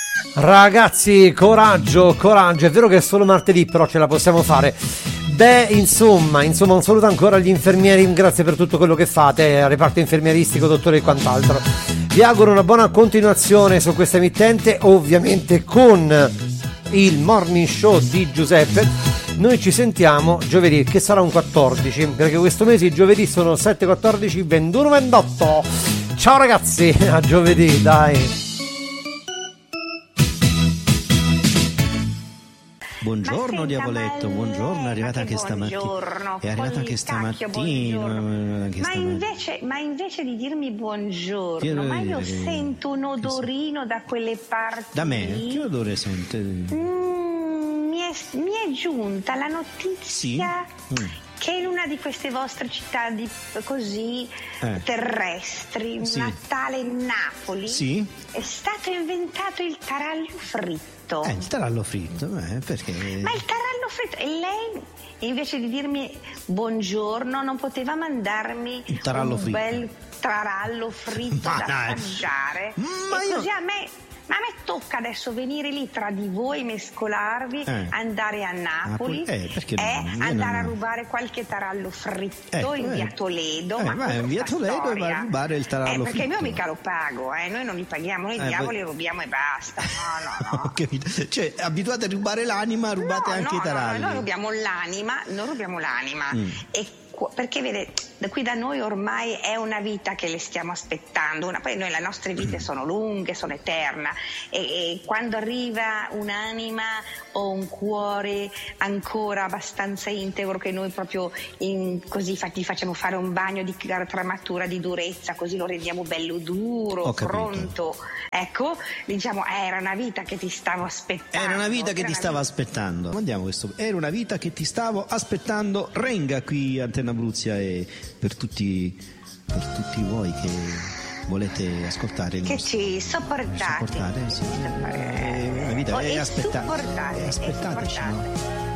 Ragazzi, coraggio, è vero che è solo martedì, però ce la possiamo fare. Beh, insomma, un saluto ancora agli infermieri, grazie per tutto quello che fate, al reparto infermieristico, dottore e quant'altro. Vi auguro una buona continuazione su questa emittente, ovviamente con il morning show di Giuseppe. Noi ci sentiamo giovedì, che sarà un 14, perché questo mese i giovedì sono 7, 14, 21, 28. Ciao ragazzi, a giovedì, dai. Buongiorno Diavoletto, buongiorno, è arrivata anche stamattina. È arrivata anche stamattina. Ma invece di dirmi buongiorno, ma io sento un odorino da quelle parti. Da me? Che odore sente? Mi è giunta la notizia che in una di queste vostre città così terrestri, una tale Napoli, è stato inventato il tarallo fritto. Il tarallo fritto, perché? Ma il tarallo fritto, e lei invece di dirmi buongiorno non poteva mandarmi il tarallo un fritto. Bel tarallo fritto da assaggiare? Così a me tocca adesso venire lì tra di voi, mescolarvi, andare a Napoli, andare a rubare qualche tarallo fritto in via Toledo. Ma in via Toledo va a rubare il tarallo perché fritto. io mica lo pago, noi non li paghiamo, noi diavoli rubiamo e basta. No. Ho capito. Cioè, abituate a rubare l'anima, rubate anche i taralli. No, noi rubiamo l'anima. Perché vede, qui da noi ormai è una vita che le stiamo aspettando, poi noi le nostre vite sono lunghe, sono eterne, e quando arriva un'anima o un cuore ancora abbastanza integro, che noi proprio così gli facciamo fare un bagno di tramatura, di durezza, così lo rendiamo bello duro, pronto, ecco, diciamo era una vita che ti stavo aspettando. Era una vita che ti stavo aspettando. Mandiamo questo. Era una vita che ti stavo aspettando. Renga qui Antenna Abruzia, e per tutti voi che volete ascoltare il che ci sopportate, sì. Una vita, aspettateci, no?